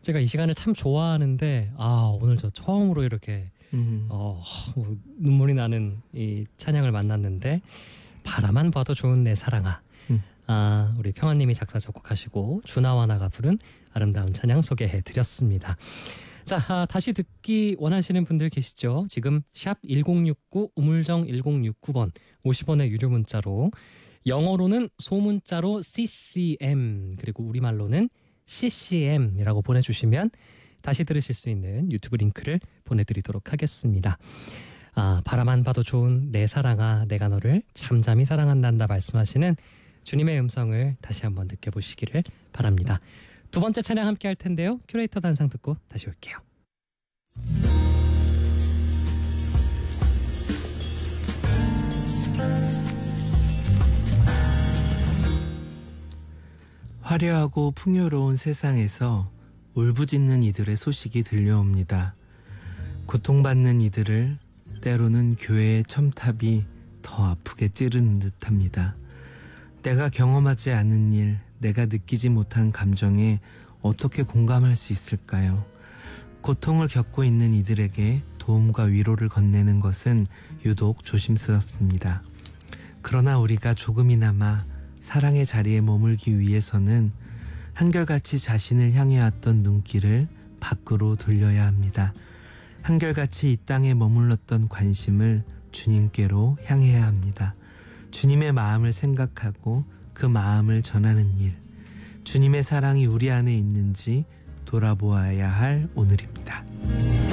제가 이 시간을 참 좋아하는데 오늘 저 처음으로 이렇게 눈물이 나는 이 찬양을 만났는데 바라만 봐도 좋은 내 사랑아. 우리 평안님이 작사 작곡하시고 주나와나가 부른 아름다운 찬양 소개해드렸습니다. 자, 다시 듣기 원하시는 분들 계시죠? 지금 샵 1069 우물정 1069번 50원의 유료 문자로, 영어로는 소문자로 CCM 그리고 우리말로는 CCM이라고 보내주시면 다시 들으실 수 있는 유튜브 링크를 보내드리도록 하겠습니다. 바라만 봐도 좋은 내 사랑아, 내가 너를 잠잠히 사랑한단다 말씀하시는 주님의 음성을 다시 한번 느껴보시기를 바랍니다. 두 번째 찬양 함께 할 텐데요. 큐레이터 단상 듣고 다시 올게요. 화려하고 풍요로운 세상에서 울부짖는 이들의 소식이 들려옵니다. 고통받는 이들을 때로는 교회의 첨탑이 더 아프게 찌르는 듯합니다. 내가 경험하지 않은 일, 내가 느끼지 못한 감정에 어떻게 공감할 수 있을까요? 고통을 겪고 있는 이들에게 도움과 위로를 건네는 것은 유독 조심스럽습니다. 그러나 우리가 조금이나마 사랑의 자리에 머물기 위해서는 한결같이 자신을 향해 왔던 눈길을 밖으로 돌려야 합니다. 한결같이 이 땅에 머물렀던 관심을 주님께로 향해야 합니다. 주님의 마음을 생각하고 그 마음을 전하는 일, 주님의 사랑이 우리 안에 있는지 돌아보아야 할 오늘입니다.